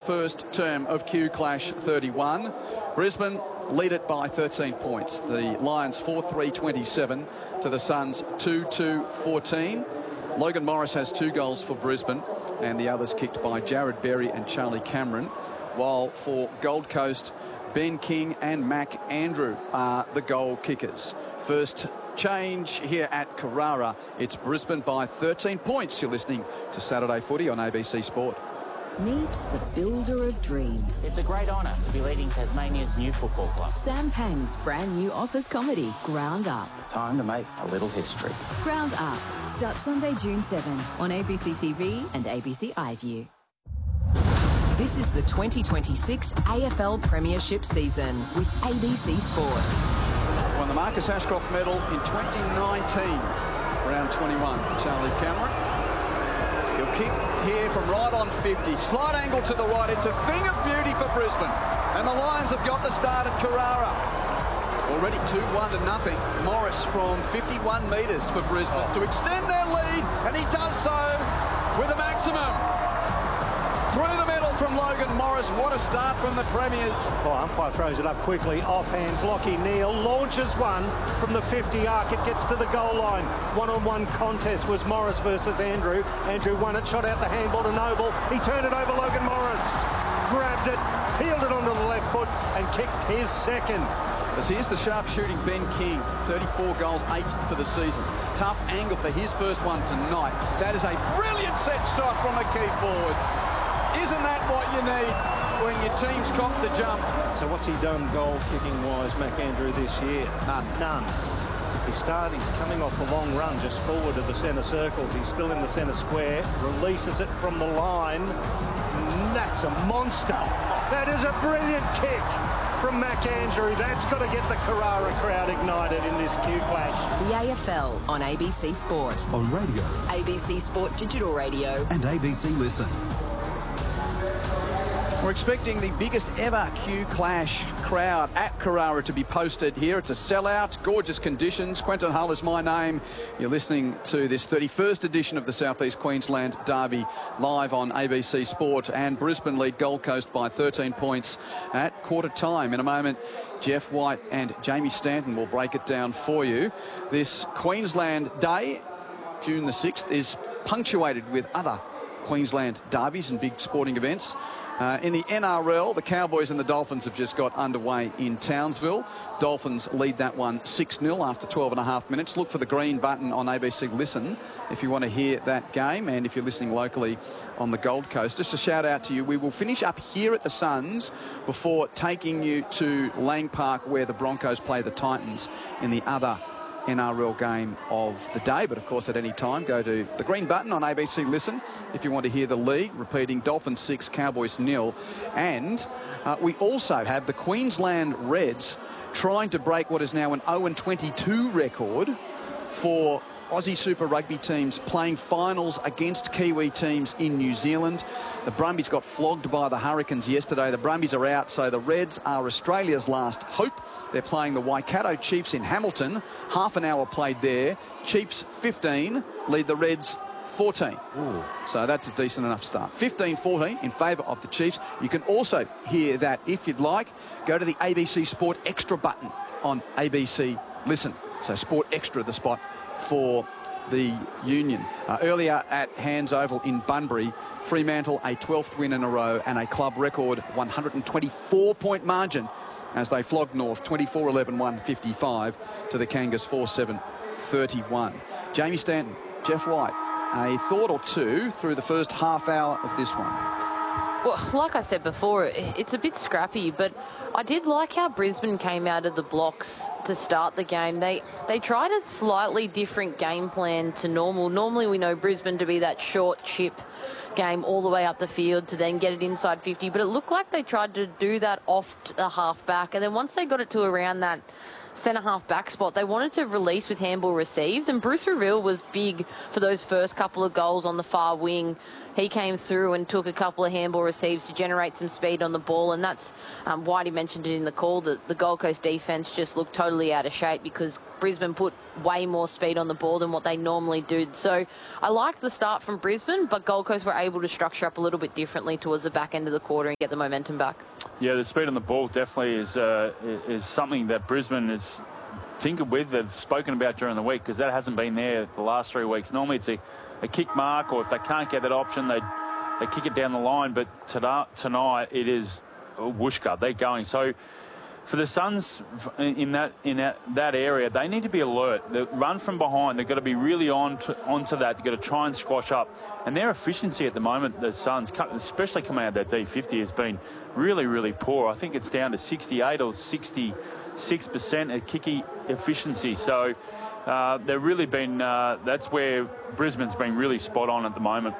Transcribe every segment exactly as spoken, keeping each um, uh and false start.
first term of Q Clash thirty-one. Brisbane lead it by thirteen points. The Lions four three twenty-seven to the Suns two two fourteen. Logan Morris has two goals for Brisbane, and the others kicked by Jared Berry and Charlie Cameron, while for Gold Coast, Ben King and Mac Andrew are the goal kickers. First change here at Carrara. It's Brisbane by thirteen points. You're listening to Saturday Footy on A B C Sport. Meet the builder of dreams. It's a great honour to be leading Tasmania's new football club. Sam Pang's brand new office comedy, Ground Up. Time to make a little history. Ground Up starts Sunday, June seventh on A B C T V and A B C iView. This is the twenty twenty-six A F L Premiership season with A B C Sport. Won the Marcus Ashcroft medal in twenty nineteen, round twenty-one. Charlie Cameron. He'll kick here from right on fifty. Slight angle to the right. It's a thing of beauty for Brisbane. And the Lions have got the start at Carrara. Already two one to nothing. Morris from fifty-one metres for Brisbane to extend their lead. And he does so with a maximum. Through the middle from Logan Morris. What a start from the Premiers. Oh, umpire throws it up quickly. Off hands. Lockie Neal launches one from the fifty arc. It gets to the goal line. One-on-one contest was Morris versus Andrew. Andrew won it, shot out the handball to Noble. He turned it over Logan Morris. Grabbed it, peeled it onto the left foot and kicked his second. As here's the sharp-shooting Ben King. thirty-four goals, eight for the season. Tough angle for his first one tonight. That is a brilliant set shot from a key forward. Isn't that what you need when your team's caught the jump? So what's he done goal-kicking-wise, McAndrew, this year? None. None. He started, he's coming off a long run just forward of the centre circles. He's still in the centre square, releases it from the line. That's a monster. That is a brilliant kick from McAndrew. That's got to get the Carrara crowd ignited in this Q Clash. The A F L on A B C Sport. On radio. A B C Sport Digital Radio. And A B C Listen. We're expecting the biggest ever Q Clash crowd at Carrara to be posted here. It's a sellout, gorgeous conditions. Quentin Hull is my name. You're listening to this thirty-first edition of the South East Queensland Derby live on A B C Sport, and Brisbane lead Gold Coast by thirteen points at quarter time. In a moment, Jeff White and Jamie Stanton will break it down for you. This Queensland Day, June the sixth, is punctuated with other Queensland derbies and big sporting events. Uh, in the N R L, the Cowboys and the Dolphins have just got underway in Townsville. Dolphins lead that one six nil after twelve and a half minutes. Look for the green button on A B C Listen if you want to hear that game, and if you're listening locally on the Gold Coast. Just a shout out to you. We will finish up here at the Suns before taking you to Lang Park, where the Broncos play the Titans in the other N R L game of the day. But of course, at any time, go to the green button on A B C Listen if you want to hear the league repeating. Dolphins six, Cowboys nil. And uh, we also have the Queensland Reds trying to break what is now an oh and twenty-two record for Aussie Super Rugby teams playing finals against Kiwi teams in New Zealand. The Brumbies got flogged by the Hurricanes yesterday. The Brumbies are out, so the Reds are Australia's last hope. They're playing the Waikato Chiefs in Hamilton. Half an hour played there. Chiefs fifteen, lead the Reds fourteen. Ooh. So that's a decent enough start. fifteen fourteen in favour of the Chiefs. You can also hear that if you'd like. Go to the A B C Sport Extra button on A B C Listen. So Sport Extra, the spot for the Union. Uh, earlier at Hands Oval in Bunbury, Fremantle a twelfth win in a row and a club record one hundred twenty-four point margin as they flogged North twenty-four eleven one fifty-five to the Kangas four seven thirty-one. Jamie Stanton, Jeff White, a thought or two through the first half hour of this one. Well, like I said before, it's a bit scrappy, but I did like how Brisbane came out of the blocks to start the game. They they tried a slightly different game plan to normal. Normally we know Brisbane to be that short chip game all the way up the field to then get it inside fifty, but it looked like they tried to do that off the half back, and then once they got it to around that centre-half back spot. They wanted to release with handball received, and Bruce Reville was big for those first couple of goals on the far wing. He came through and took a couple of handball receives to generate some speed on the ball, and that's um, Whitey mentioned it in the call, that the Gold Coast defence just looked totally out of shape because Brisbane put way more speed on the ball than what they normally do. So I liked the start from Brisbane, but Gold Coast were able to structure up a little bit differently towards the back end of the quarter and get the momentum back. Yeah, the speed on the ball definitely is uh, is something that Brisbane has tinkered with. They've spoken about during the week because that hasn't been there the last three weeks. Normally it's a, a kick mark, or if they can't get that option, they they kick it down the line. But tonight, tonight it is a whooshka. They're going. So for the Suns in that in that, that area, they need to be alert. The run from behind, they've got to be really on to, onto that. They've got to try and squash up. And their efficiency at the moment, the Suns, especially coming out of that D fifty, has been really, really poor. I think it's down to sixty-eight or sixty-six percent at kicky efficiency. So uh, they've really been, uh, that's where Brisbane's been really spot on at the moment.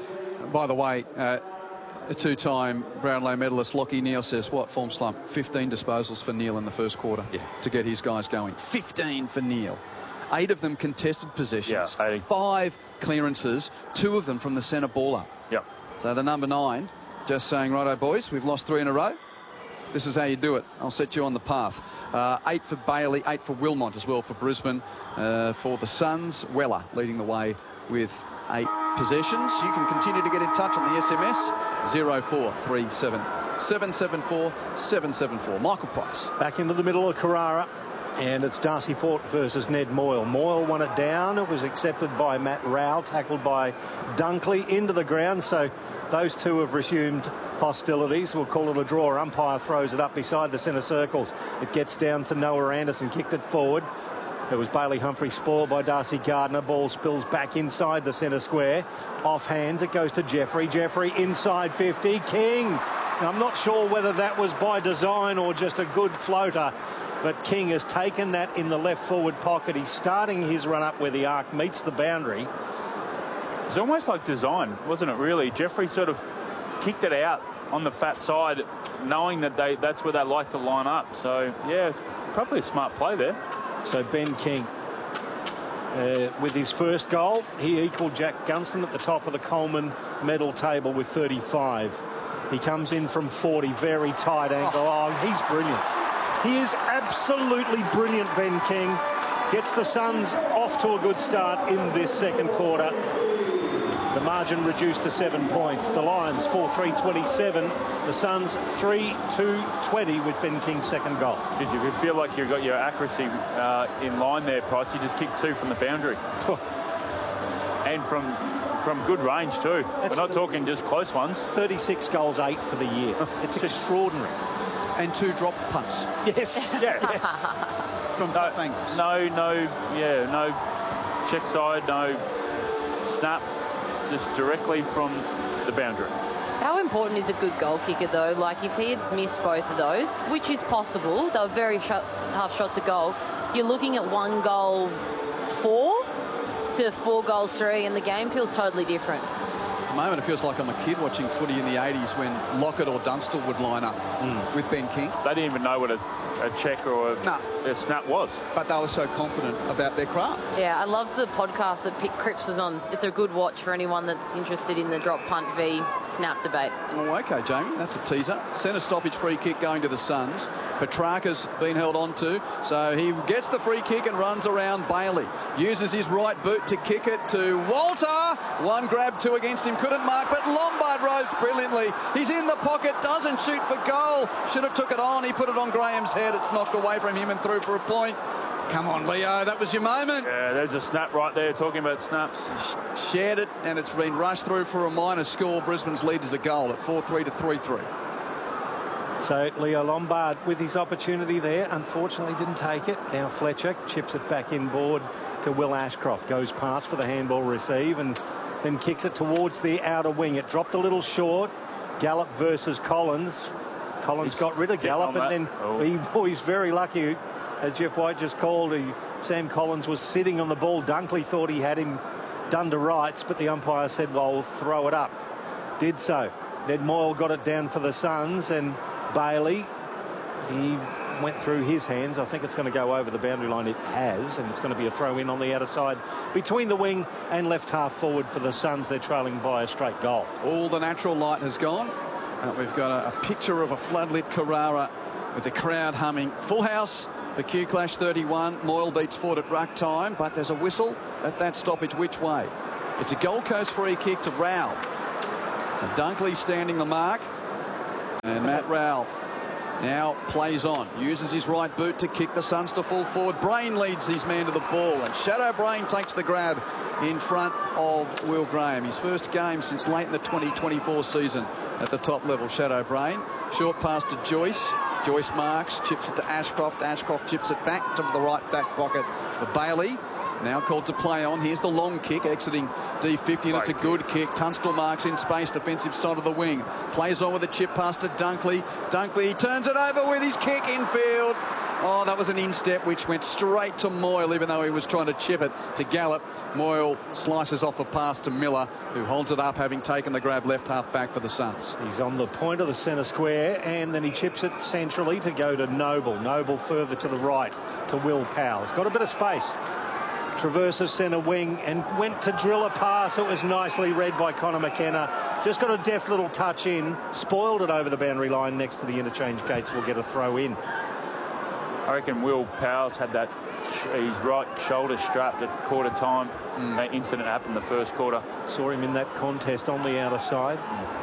By the way, uh, the two-time Brownlow medalist Lachie Neale says, what, form slump? fifteen disposals for Neale in the first quarter yeah. to get his guys going. fifteen for Neale. Eight of them contested possessions. Yeah, Five clearances, two of them from the centre baller. Yep. So the number nine just saying, righto, boys, we've lost three in a row. This is how you do it. I'll set you on the path. Uh, eight for Bailey, eight for Wilmot as well for Brisbane. Uh, for the Suns, Weller leading the way with eight possessions. You can continue to get in touch on the S M S, zero four three seven, seven seven four, seven seven four. Michael Price. Back into the middle of Carrara, and it's Darcy Fort versus Ned Moyle. Moyle won it down. It was accepted by Matt Rowell, tackled by Dunkley into the ground. So those two have resumed hostilities. We'll call it a draw. Umpire throws it up beside the centre circles. It gets down to Noah Anderson, kicked it forward. It was Bailey Humphrey spoiled by Darcy Gardner. Ball spills back inside the centre square. Off hands, it goes to Jeffrey. Jeffrey inside fifty. King. Now, I'm not sure whether that was by design or just a good floater, but King has taken that in the left forward pocket. He's starting his run up where the arc meets the boundary. It's almost like design, wasn't it, really? Jeffrey sort of kicked it out on the fat side, knowing that they that's where they like to line up. So, yeah, it's probably a smart play there. So Ben King, uh, with his first goal, he equalled Jack Gunston at the top of the Coleman medal table with thirty-five. He comes in from forty, very tight angle. Oh, oh he's brilliant. He is absolutely brilliant, Ben King. Gets the Suns off to a good start in this second quarter. The margin reduced to seven points. The Lions four three twenty-seven. The Suns three two twenty with Ben King's second goal. Did you feel like you got your accuracy uh, in line there, Price? You just kicked two from the boundary. And from from good range too. That's We're not talking just close ones. thirty-six goals, eight for the year. It's extraordinary. And two drop punts. Yes. Yeah. Yes. From no, angles. no, no, yeah, no check side, no snap. Just directly from the boundary. How important is a good goal kicker, though? Like, if he had missed both of those, which is possible, they were very shot, tough shots a goal, you're looking at one goal four to four goals three, and the game feels totally different. At the moment, it feels like I'm a kid watching footy in the eighties when Lockett or Dunstall would line up mm. with Ben King. They didn't even know what a, a check or a, nah. a snap was. But they were so confident about their craft. Yeah, I love the podcast that Pitt Cripps was on. It's a good watch for anyone that's interested in the drop punt v snap debate. Oh, OK, Jamie, that's a teaser. Centre stoppage free kick going to the Suns. Petrarca's been held on to, so he gets the free kick and runs around Bailey. Uses his right boot to kick it to Walter. One grab, two against him, couldn't mark, but Lombard rose brilliantly. He's in the pocket, doesn't shoot for goal. Should have took it on. He put it on Graham's head. It's knocked away from him and through for a point. Come on, Leo, that was your moment. Yeah, there's a snap right there, talking about snaps. Shared it, and it's been rushed through for a minor score. Brisbane's lead is a goal at four three to three three. So Leo Lombard with his opportunity there, unfortunately didn't take it. Now Fletcher chips it back inboard to Will Ashcroft. Goes past for the handball receive and then kicks it towards the outer wing. It dropped a little short. Gallup versus Collins. Collins He's got rid of Gallup, and then oh. he, oh, he's very lucky. As Jeff White just called, he, Sam Collins was sitting on the ball. Dunkley thought he had him done to rights, but the umpire said, well, we'll throw it up. Did so. Ned Moyle got it down for the Suns, and Bailey, he went through his hands. I think it's going to go over the boundary line. It has, and it's going to be a throw in on the outer side between the wing and left half forward for the Suns. They're trailing by a straight goal. All the natural light has gone. And we've got a, a picture of a floodlit Carrara with the crowd humming. Full house for Q Clash thirty-one. Moyle beats Ford at ruck time, but there's a whistle at that stoppage. Which way? It's a Gold Coast free kick to Rowell. So Dunkley standing the mark. And Matt Rowell now plays on. Uses his right boot to kick the Suns to full forward. Brain leads his man to the ball. And Shadow Brain takes the grab in front of Will Graham. His first game since late in the twenty twenty-four season at the top level, Shadow Brain. Short pass to Joyce. Joyce marks, chips it to Ashcroft. Ashcroft chips it back to the right back pocket for Bailey. Now called to play on. Here's the long kick exiting D fifty, and it's a good kick. Tunstall marks in space, defensive side of the wing. Plays on with a chip pass to Dunkley. Dunkley turns it over with his kick infield. Oh, that was an instep which went straight to Moyle, even though he was trying to chip it to Gallup. Moyle slices off a pass to Miller, who holds it up, having taken the grab left half back for the Suns. He's on the point of the centre square, and then he chips it centrally to go to Noble. Noble further to the right to Will Powell's. Got a bit of space. Traverses centre wing and went to drill a pass. It was nicely read by Connor McKenna. Just got a deft little touch in. Spoiled it over the boundary line next to the interchange gates. Will get a throw in. I reckon Will Powell's had that, his right shoulder strapped at quarter time. Mm. That incident happened the first quarter. Saw him in that contest on the outer side.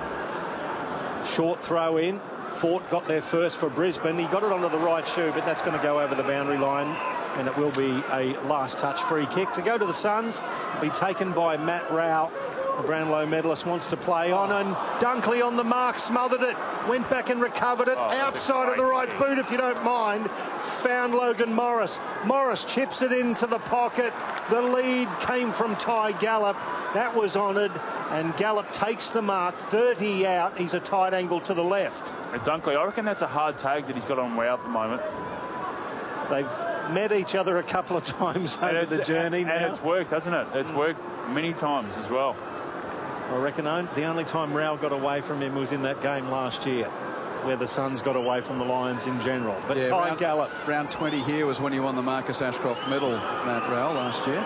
Mm. Short throw in. Fort got there first for Brisbane. He got it onto the right shoe, but that's going to go over the boundary line. And it will be a last touch free kick to go to the Suns. Be taken by Matt Rowell. The Brownlow medalist wants to play on, and Dunkley on the mark, smothered it, went back and recovered it oh, outside of the right kick. Boot, if you don't mind. Found Logan Morris. Morris chips it into the pocket. The lead came from Ty Gallup. That was honoured, and Gallup takes the mark. thirty out. He's a tight angle to the left. And Dunkley, I reckon that's a hard tag that he's got on Rowell at the moment. They've met each other a couple of times over the journey and, now. And it's worked, hasn't it? It's worked many times as well. I reckon the only time Rowell got away from him was in that game last year, where the Suns got away from the Lions in general. But yeah, Ty round, Gallup. Round twenty here was when he won the Marcus Ashcroft medal, Matt Rowell, last year.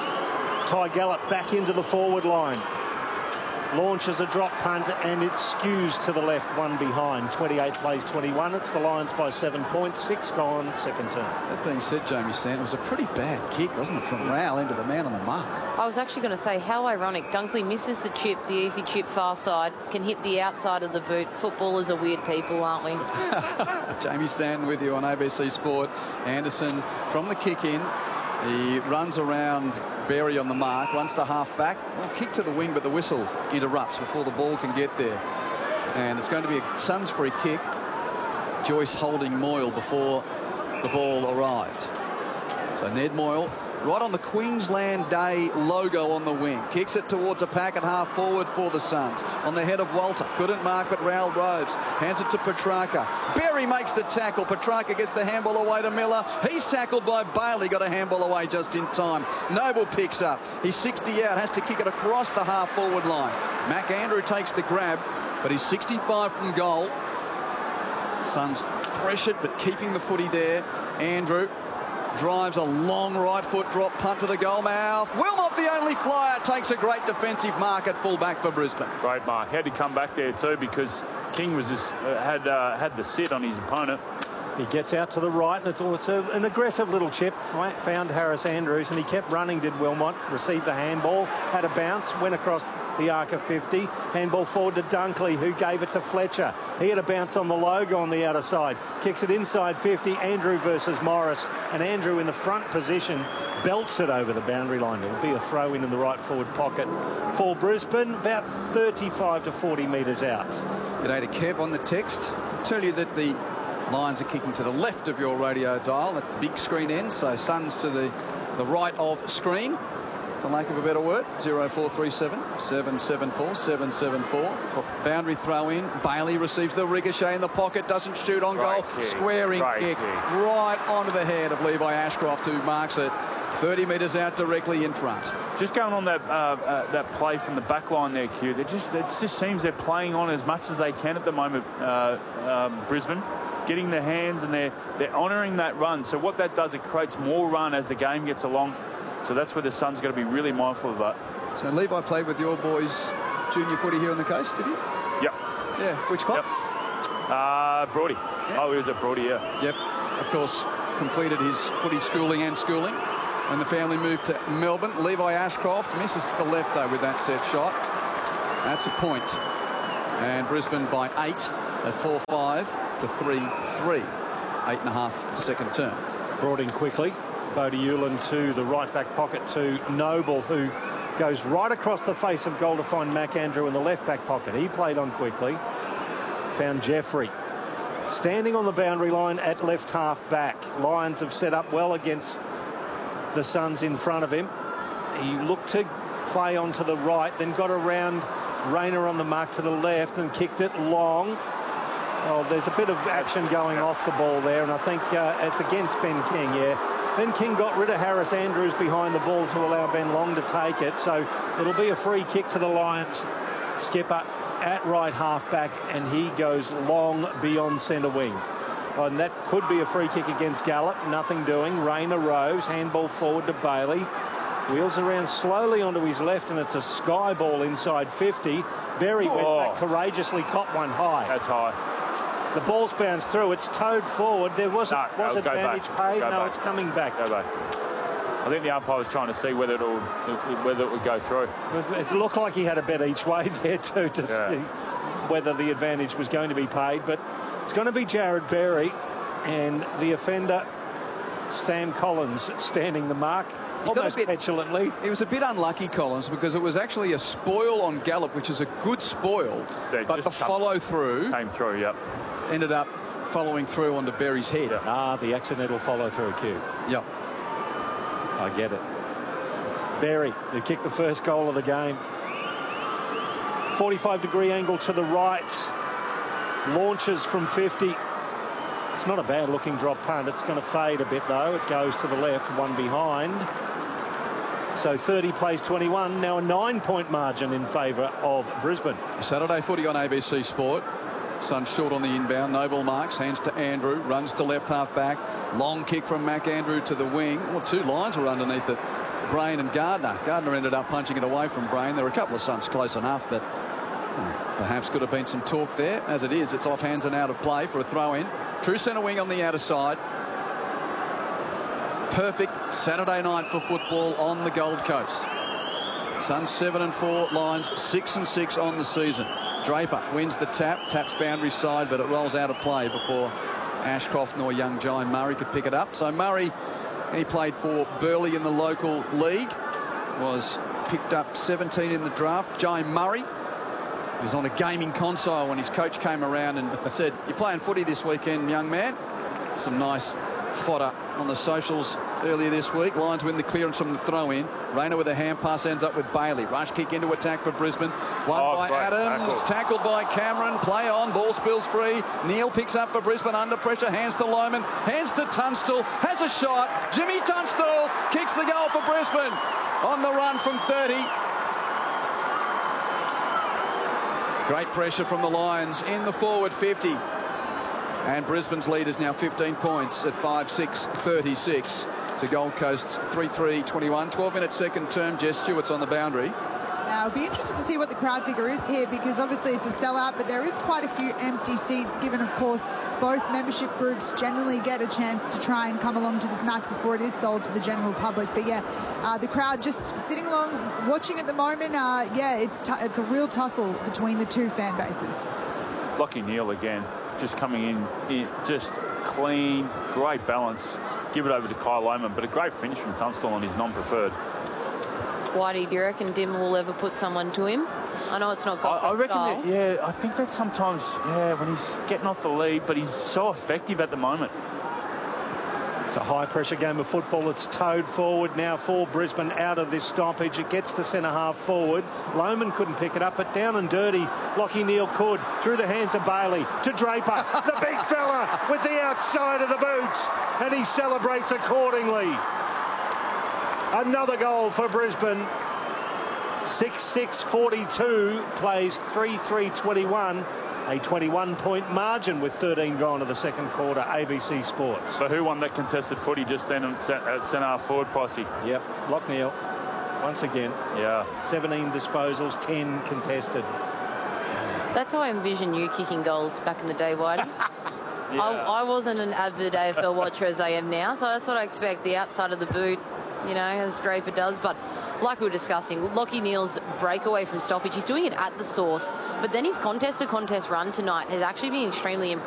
Ty Gallup back into the forward line. Launches a drop punt, and it skews to the left, one behind. twenty-eight plays twenty-one. It's the Lions by seven points. Six gone, second turn. That being said, Jamie Stanton, it was a pretty bad kick, wasn't it, from Rowell into the man on the mark? I was actually going to say, how ironic. Dunkley misses the chip, the easy chip far side, can hit the outside of the boot. Footballers are weird people, aren't we? Jamie Stanton with you on A B C Sport. Anderson from the kick in. He runs around Berry on the mark, runs to half back. Well, kick to the wing, but the whistle interrupts before the ball can get there. And it's going to be a Suns free kick. Joyce holding Moyle before the ball arrived. So Ned Moyle, right on the Queensland Day logo on the wing. Kicks it towards a pack at half forward for the Suns. On the head of Walter. Couldn't mark, but Rowell Roves hands it to Petrarca. Berry makes the tackle. Petrarca gets the handball away to Miller. He's tackled by Bailey. Got a handball away just in time. Noble picks up. He's sixty out. Has to kick it across the half forward line. Mac Andrew takes the grab, but he's sixty-five from goal. Suns pressured, but keeping the footy there. Andrew drives a long right foot drop punt to the goal mouth. Wilmot, the only flyer, takes a great defensive mark at fullback for Brisbane. Great mark. Had to come back there too, because King was just uh, had uh, had the sit on his opponent. He gets out to the right, and it's, it's a, an aggressive little chip. Found Harris Andrews, and he kept running, did Wilmot. Received the handball, had a bounce, went across the arc of fifty. Handball forward to Dunkley, who gave it to Fletcher. He had a bounce on the logo on the outer side. Kicks it inside fifty. Andrew versus Morris. And Andrew in the front position belts it over the boundary line. It will be a throw in in the right forward pocket for Brisbane, about thirty-five to forty metres out. G'day to Kev on the text. To tell you that the Lions are kicking to the left of your radio dial. That's the big screen end. So Suns to the, the right of screen, for lack of a better word. zero four three seven, seven seven four, seven seven four. Boundary throw in. Bailey receives the ricochet in the pocket. Doesn't shoot on Great goal. Kick. Squaring Great kick. kick. Right onto the head of Levi Ashcroft, who marks it thirty metres out directly in front. Just going on that uh, uh, that play from the back line there, Q. They just, it just seems they're playing on as much as they can at the moment, uh, um, Brisbane. getting their hands, and they're, they're honouring that run. So what that does, it creates more run as the game gets along. So that's where the Suns got to be really mindful of that. So Levi played with your boys junior footy here on the coast, did he? Yep. Yeah. Which club? Yep. Uh, Brody. Yeah. Oh, he was at Brody, yeah. Yep. Of course, completed his footy schooling and schooling. And the family moved to Melbourne. Levi Ashcroft misses to the left, though, with that set shot. That's a point. And Brisbane by eight at four five to three three. Eight and a half to second term. Brought in quickly. Bodie Ulan to the right back pocket to Noble, who goes right across the face of goal to find Mac Andrew in the left back pocket. He played on quickly. Found Jeffrey. Standing on the boundary line at left half back. Lions have set up well against the Suns in front of him. He looked to play onto the right, then got around Rayner on the mark to the left and kicked it long. Oh, there's a bit of action going off the ball there, and I think uh, it's against Ben King, yeah. Ben King got rid of Harris Andrews behind the ball to allow Ben Long to take it, so it'll be a free kick to the Lions. Skipper at right half back, and he goes long beyond centre wing. And that could be a free kick against Gallup. Nothing doing. Rayner Rose, handball forward to Bailey. Wheels around slowly onto his left, and it's a sky ball inside fifty. Berry went oh. back courageously, caught one high. That's high. The ball's bounced through. It's towed forward. There wasn't No, was no, go advantage back. paid. Go no, back. it's coming back. Go back. I think the umpire was trying to see whether it will, whether it would go through. It looked like he had a bet each way there too to Yeah. see whether the advantage was going to be paid. But it's going to be Jared Berry, and the offender Sam Collins standing the mark. He got a Almost bit- petulantly. It was a bit unlucky, Collins, because it was actually a spoil on Gallup, which is a good spoil, Yeah, but the just come- follow-through Came through, yep. ended up following through onto Berry's head. Yeah. Ah, the accidental follow through cue. Yep. I get it. Berry, who kicked the first goal of the game. forty-five degree angle to the right. Launches from fifty. It's not a bad looking drop punt. It's going to fade a bit though. It goes to the left, one behind. So thirty plays twenty-one. Now a nine point margin in favour of Brisbane. Saturday footy on A B C Sport. Suns short on the inbound. Noble marks, hands to Andrew, runs to left half back. Long kick from Mac Andrew to the wing. Well, two lines were underneath it. Brain and Gardner. Gardner ended up punching it away from Brain. There were a couple of Suns close enough, but perhaps could have been some talk there. As it is, it's off hands and out of play for a throw in. True centre wing on the outer side. Perfect Saturday night for football on the Gold Coast. Suns seven and four, Lions six and six on the season. Draper wins the tap, taps boundary side, but it rolls out of play before Ashcroft nor young Jai Murray could pick it up. So Murray, he played for Burleigh in the local league, was picked up seventeen in the draft. Jai Murray was on a gaming console when his coach came around and said, "You're playing footy this weekend, young man." Some nice fodder on the socials earlier this week. Lions win the clearance from the throw-in. Rayner with a hand pass ends up with Bailey. Rush kick into attack for Brisbane. One Oh, by great Adams. tackle. Tackled by Cameron. Play on. Ball spills free. Neil picks up for Brisbane under pressure. Hands to Loman. Hands to Tunstall. Has a shot. Jimmy Tunstall kicks the goal for Brisbane. On the run from thirty. Great pressure from the Lions in the forward fifty. And Brisbane's lead is now fifteen points at five six thirty-six to Gold Coast's three three twenty-one. twelve minute second term. Jess Stewart's on the boundary. Now, it'll be interesting to see what the crowd figure is here, because obviously it's a sellout, but there is quite a few empty seats, given, of course, both membership groups generally get a chance to try and come along to this match before it is sold to the general public. But yeah, uh, the crowd just sitting along, watching at the moment. Uh, yeah, it's t it's a real tussle between the two fan bases. Lachie Neale again, just coming in, in, just clean, great balance. Give it over to Kyle Loman, but a great finish from Tunstall on his non-preferred. Whitey, do you reckon Dim will ever put someone to him? I know it's not Gold I, I Coast reckon style. that, yeah, I think that sometimes, yeah, when he's getting off the lead, but he's so effective at the moment. It's a high-pressure game of football. It's towed forward now for Brisbane out of this stoppage. It gets to centre-half forward. Loman couldn't pick it up, but down and dirty, Lachie Neale could. Through the hands of Bailey to Draper, the big fella with the outside of the boots, and he celebrates accordingly. Another goal for Brisbane. six six forty-two, plays three three twenty-one. A twenty-one point margin with thirteen gone to the second quarter, A B C Sports. So who won that contested footy just then at centre forward posse? Yep, Lockneil, once again. Yeah. seventeen disposals, ten contested. That's how I envision you kicking goals back in the day, Whitey. Yeah. I, I wasn't an avid A F L watcher as I am now, so that's what I expect, the outside of the boot, you know, as Draper does. But like we were discussing, Lachie Neale's breakaway from stoppage, he's doing it at the source, but then his contest-to-contest run tonight has actually been extremely impressive.